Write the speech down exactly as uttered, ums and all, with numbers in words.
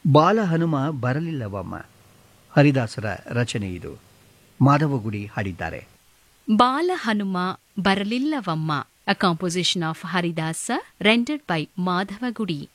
ಬಾಲ ಹನುಮ ಬರಲಿಲ್ಲವಮ್ಮ ಹರಿದಾಸರ ರಚನೆ ಇದು. ಮಾಧವಗುಡಿ ಹಾಡಿದ್ದಾರೆ. ಬಾಲ Hanuma ಬರಲಿಲ್ಲವಮ್ಮ, a composition of Haridasa rendered by Madhavagudi.